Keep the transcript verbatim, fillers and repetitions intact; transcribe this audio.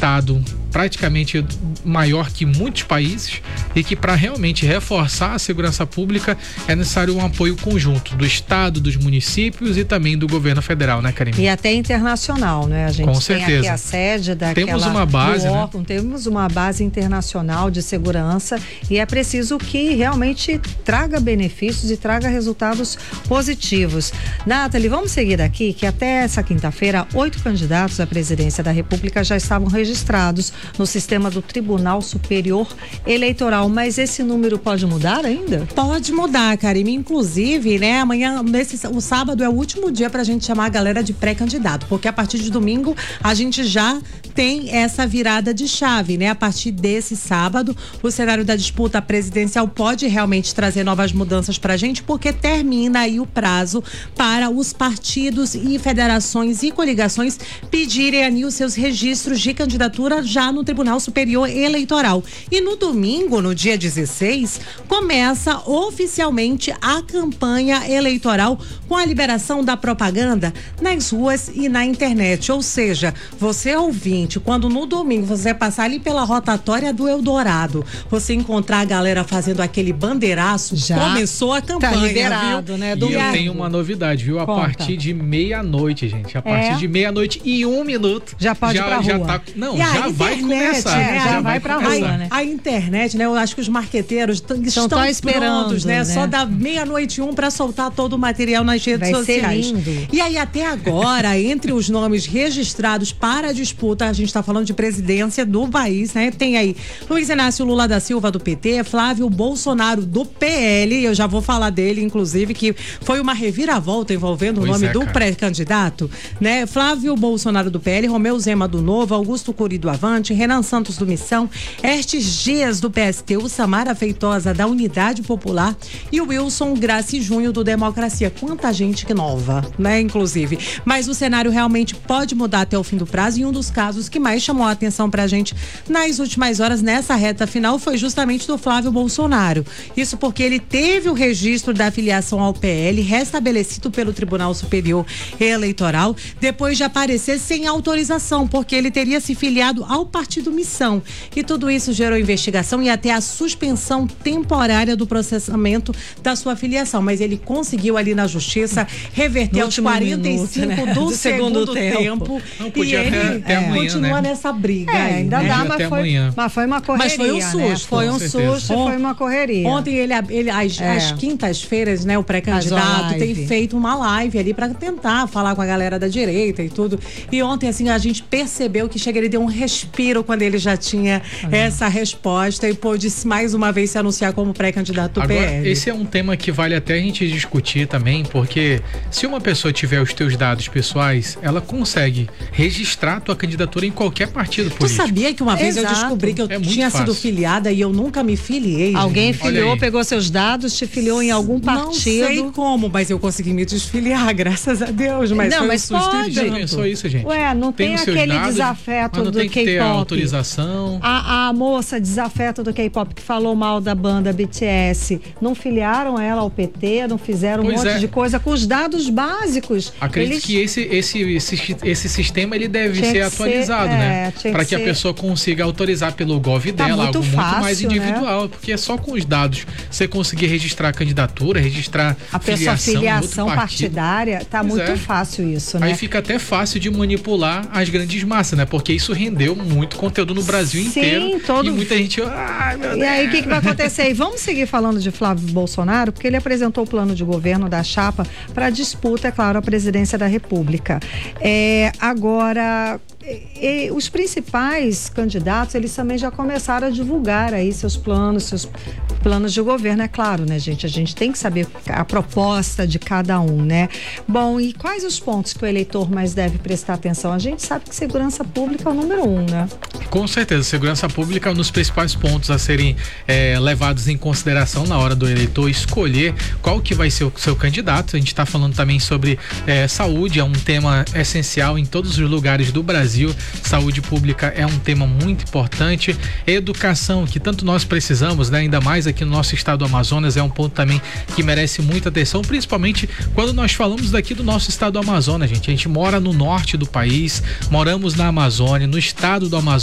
estado praticamente maior que muitos países e que para realmente reforçar a segurança pública é necessário um apoio conjunto do estado, dos municípios e também do governo federal, né, Karine? E até internacional, né? A gente Com tem certeza. aqui a sede daquela, temos uma base, do órgão, né? Temos uma base internacional de segurança e é preciso que realmente traga benefícios e traga resultados positivos. Nathalie, vamos seguir aqui que até essa quinta-feira, oito candidatos à presidência da República já estavam registrados no sistema do Tribunal Superior Eleitoral, mas esse número pode mudar ainda? Pode mudar, Karime, inclusive, né, amanhã, nesse, o sábado é o último dia pra gente chamar a galera de pré-candidato, porque a partir de domingo a gente já tem essa virada de chave, né, a partir desse sábado o cenário da disputa presidencial pode realmente trazer novas mudanças pra gente, porque termina aí o prazo para os partidos e federações e coligações pedirem ali os seus registros de candidatura já no Tribunal Superior Eleitoral. E no domingo, no dia dezesseis, começa oficialmente a campanha eleitoral com a liberação da propaganda nas ruas e na internet. Ou seja, você ouvinte, quando no domingo você passar ali pela rotatória do Eldorado, você encontrar a galera fazendo aquele bandeiraço, já começou a campanha, tá liberado, viu? né? E Domingo. eu tenho uma novidade, viu? A Conta. partir de meia-noite, gente. A partir É? de meia-noite e um minuto. Já pode já, ir pra já rua. Tá, não, E a já vai internet, começar. é, já vai pra começar. rua, né? A internet, né? Eu acho que os marqueteiros t- estão tá esperando, prontos, né? né? Só da meia-noite e um para soltar todo o material nas redes Vai ser sociais. lindo. E aí, até agora, entre os nomes registrados para a disputa, a gente está falando de presidência do país, né? Tem aí Luiz Inácio Lula da Silva, do P T, Flávio Bolsonaro, do P L, eu já vou falar dele, inclusive, que foi uma reviravolta envolvendo Pois o nome é, do cara. pré-candidato, né? Flávio Bolsonaro, do P L, Romeu Zema, do Novo, Augusto Curi, do Avante, Renan Santos, do Missão, Estes Dias, do P S T U, Samara Feitosa, da Unidade Popular e o Wilson Graci Júnior, do Democracia. Quanta gente que nova, né? Inclusive. Mas o cenário realmente pode mudar até o fim do prazo e um dos casos que mais chamou a atenção pra gente nas últimas horas, nessa reta final, foi justamente do Flávio Bolsonaro. Isso porque ele teve o registro da filiação ao P L restabelecido pelo Tribunal Superior Eleitoral, depois de aparecer sem autorização, porque ele teria se filiado ao Partido Missão. E tudo isso gerou investigação e até a suspensão temporária do processamento da sua filiação. Mas ele conseguiu ali na justiça reverter No aos último quarenta e cinco minuto, né? do, Do segundo segundo tempo. tempo. Não, E podia ele até- até é, amanhã, continua né? nessa briga É, aí, ainda né? dá, Até mas foi, amanhã. mas foi uma correria. Mas foi um né? susto, Foi com um certeza. susto e foi uma correria. Ontem ele, ele às, É. às quintas-feiras, né, o pré-candidato Faz uma tem live. feito uma live ali para tentar falar com a galera da direita e tudo. E ontem, assim, a gente percebeu que chega, ele deu um respiro quando ele já tinha essa resposta e pôde mais uma vez se anunciar como pré-candidato do Agora, P L. esse é um tema que vale até a gente discutir também, porque se uma pessoa tiver os teus dados pessoais, ela consegue registrar a tua candidatura em qualquer partido Tu político. sabia que uma vez eu Exato. descobri que eu É muito tinha sido fácil. filiada e eu nunca me filiei? Alguém gente? Olha filiou, aí. pegou seus dados, te filiou em algum Não sei partido. como, mas eu consegui me desfiliar, graças a Deus. Mas Não, foi mas um susto pode. Já tanto. pensou isso, gente? Ué, não tem os seus aquele dados, desafeto mas não do tem que ter K-pop. autorização. A, a moça desafeto do K-pop que falou mal da banda B T S, não filiaram ela ao P T, não fizeram um Pois monte é. de coisa com os dados básicos. Acredito Eles- que esse, esse, esse, esse sistema ele deve Tinha ser que atualizado, ser, né? é, tinha Para que que a ser- pessoa consiga autorizar pelo Gov Tá dela, muito algo muito mais fácil, né? individual, porque é só com os dados você conseguir registrar a candidatura, registrar A pessoa filiação, em filiação outro partido. partidária, tá Pois muito é. fácil isso, né? Aí fica até fácil de manipular as grandes massas, né? Porque isso rendeu muito conteúdo no Brasil Sim, inteiro. todo- E muita gente, ai meu Deus. E aí, o que, que vai acontecer? E vamos seguir falando de Flávio Bolsonaro, porque ele apresentou o plano de governo da chapa para disputa, é claro, a presidência da República. É, agora, e- e os principais candidatos, eles também já começaram a divulgar aí seus planos, seus planos de governo, é claro, né, gente? A gente tem que saber a proposta de cada um, né? Bom, e quais os pontos que o eleitor mais deve prestar atenção? A gente sabe que segurança pública é o número um, né? Com certeza, segurança pública é um dos principais pontos a serem é, levados em consideração na hora do eleitor escolher qual que vai ser o seu candidato. A gente está falando também sobre é, saúde, é um tema essencial em todos os lugares do Brasil. Saúde pública é um tema muito importante. Educação, que tanto nós precisamos, né? Ainda mais aqui no nosso estado do Amazonas, é um ponto também que merece muita atenção, principalmente quando nós falamos daqui do nosso estado do Amazonas, gente. A gente mora no norte do país, moramos na Amazônia, no estado do Amazonas.